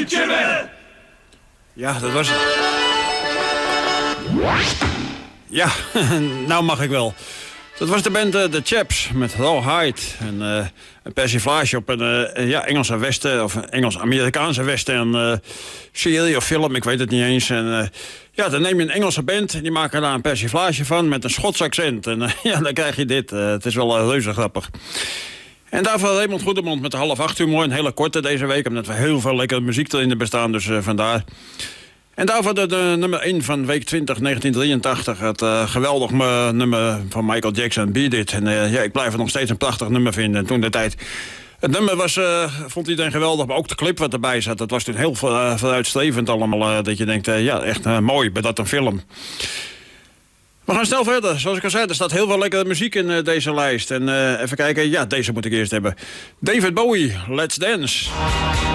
Jimmy! Ja, dat was het. Ja, nou mag ik wel. Dat was de band The Chaps met Rawhide. Een persiflage op een Engelse westen of Engels-Amerikaanse western serie of film, ik weet het niet eens. En dan neem je een Engelse band en die maken daar een persiflage van met een Schots accent. En dan krijg je dit. Het is wel reuze grappig. En daarvoor Raymond Goedemond met de 7:30 humor. Een hele korte deze week, omdat we heel veel lekkere muziek erin bestaan, dus vandaar. En daarvoor de nummer 1 van week 20, 1983. Het geweldig nummer van Michael Jackson, Beat It. En ik blijf het nog steeds een prachtig nummer vinden. En toen de tijd... Het nummer vond iedereen geweldig, maar ook de clip wat erbij zat. Dat was toen heel vooruitstrevend allemaal. Dat je denkt, echt mooi, bij dat een film. We gaan snel verder. Zoals ik al zei, er staat heel veel lekkere muziek in deze lijst. En even kijken, deze moet ik eerst hebben. David Bowie, Let's Dance.